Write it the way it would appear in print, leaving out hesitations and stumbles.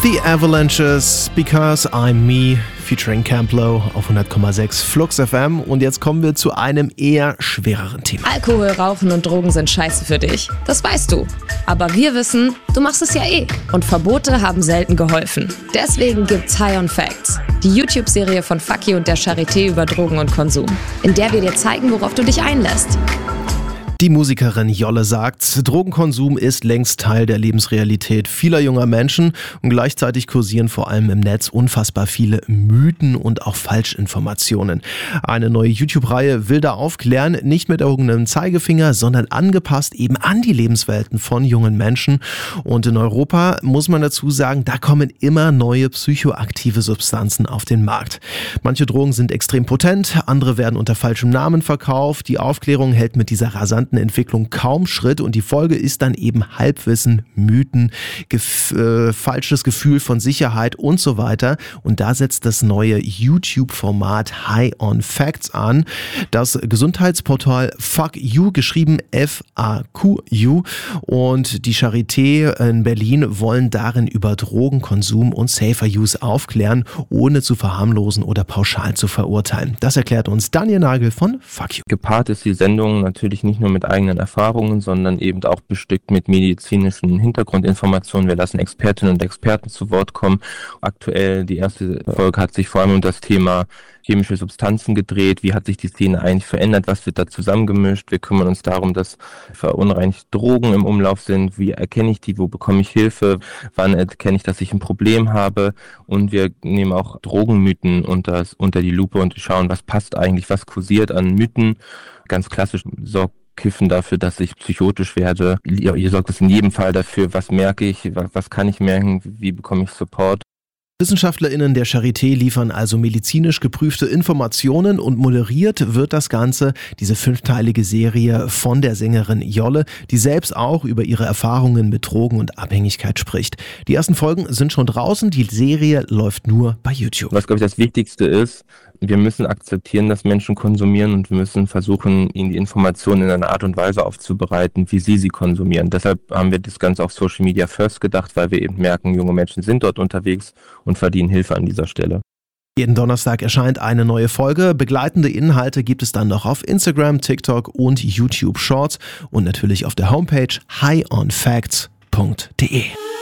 The Avalanches, Because I'm Me, featuring Camp Lo auf 100,6 Flux FM. Und jetzt kommen wir zu einem eher schwereren Thema. Alkohol, Rauchen und Drogen sind scheiße für dich. Das weißt du. Aber wir wissen, du machst es ja eh. Und Verbote haben selten geholfen. Deswegen gibt's High on Facts, die YouTube-Serie von Fucky und der Charité über Drogen und Konsum, in der wir dir zeigen, worauf du dich einlässt. Die Musikerin Jolle sagt, Drogenkonsum ist längst Teil der Lebensrealität vieler junger Menschen und gleichzeitig kursieren vor allem im Netz unfassbar viele Mythen und auch Falschinformationen. Eine neue YouTube-Reihe will da aufklären, nicht mit erhobenem Zeigefinger, sondern angepasst eben an die Lebenswelten von jungen Menschen. Und in Europa muss man dazu sagen, da kommen immer neue psychoaktive Substanzen auf den Markt. Manche Drogen sind extrem potent, andere werden unter falschem Namen verkauft. Die Aufklärung hält mit dieser rasanten Entwicklung kaum Schritt und die Folge ist dann eben Halbwissen, Mythen, falsches Gefühl von Sicherheit und so weiter. Und da setzt das neue YouTube-Format High on Facts an. Das Gesundheitsportal Fuck You, geschrieben FAQU, und die Charité in Berlin wollen darin über Drogenkonsum und Safer Use aufklären, ohne zu verharmlosen oder pauschal zu verurteilen. Das erklärt uns Daniel Nagel von Fuck You. Gepaart ist die Sendung natürlich nicht nur mit eigenen Erfahrungen, sondern eben auch bestückt mit medizinischen Hintergrundinformationen. Wir lassen Expertinnen und Experten zu Wort kommen. Aktuell, die erste Folge hat sich vor allem um das Thema chemische Substanzen gedreht. Wie hat sich die Szene eigentlich verändert? Was wird da zusammengemischt? Wir kümmern uns darum, dass verunreinigte Drogen im Umlauf sind. Wie erkenne ich die? Wo bekomme ich Hilfe? Wann erkenne ich, dass ich ein Problem habe? Und wir nehmen auch Drogenmythen unter die Lupe und schauen, was passt eigentlich, was kursiert an Mythen. Ganz klassisch sorgt Kiffen dafür, dass ich psychotisch werde. Ihr sorgt es in jedem Fall dafür, was merke ich, was kann ich merken, wie bekomme ich Support. WissenschaftlerInnen der Charité liefern also medizinisch geprüfte Informationen und moderiert wird das Ganze, diese 5-teilige Serie, von der Sängerin Jolle, die selbst auch über ihre Erfahrungen mit Drogen und Abhängigkeit spricht. Die ersten Folgen sind schon draußen, die Serie läuft nur bei YouTube. Was, glaube ich, das Wichtigste ist, wir müssen akzeptieren, dass Menschen konsumieren und wir müssen versuchen, ihnen die Informationen in einer Art und Weise aufzubereiten, wie sie konsumieren. Deshalb haben wir das Ganze auf Social Media First gedacht, weil wir eben merken, junge Menschen sind dort unterwegs und verdienen Hilfe an dieser Stelle. Jeden Donnerstag erscheint eine neue Folge. Begleitende Inhalte gibt es dann noch auf Instagram, TikTok und YouTube Shorts und natürlich auf der Homepage highonfacts.de.